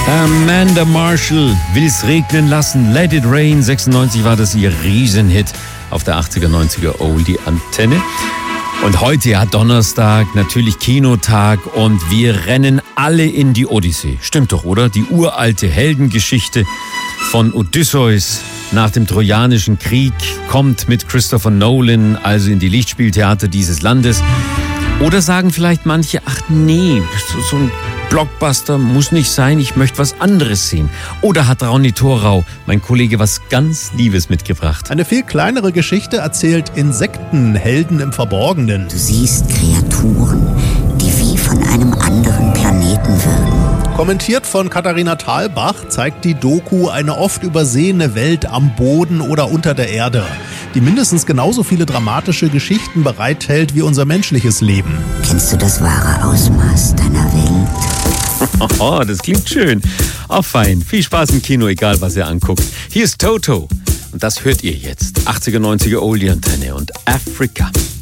Amanda Marshall, Will's regnen lassen, Let It Rain. 96 war das ihr Riesenhit auf der 80er, 90er Oldie-Antenne. Und heute, ja, Donnerstag, natürlich Kinotag und wir rennen alle in die Odyssee. Stimmt doch, oder? Die uralte Heldengeschichte von Odysseus nach dem Trojanischen Krieg kommt mit Christopher Nolan also in die Lichtspieltheater dieses Landes. Oder sagen vielleicht manche, ach nee, so ein Blockbuster muss nicht sein, ich möchte was anderes sehen. Oder hat Rauni Thorau, mein Kollege, was ganz Liebes mitgebracht? Eine viel kleinere Geschichte erzählt Insektenhelden im Verborgenen. Du siehst Kreaturen, die wie von einem anderen Planeten wirken. Kommentiert von Katharina Thalbach zeigt die Doku eine oft übersehene Welt am Boden oder unter der Erde, die mindestens genauso viele dramatische Geschichten bereithält wie unser menschliches Leben. Kennst du das wahre Ausmaß deiner Welt? Oh, das klingt schön. Auch fein. Viel Spaß im Kino, egal was ihr anguckt. Hier ist Toto. Und das hört ihr jetzt. 80er, 90er Oldie-Antenne und Afrika.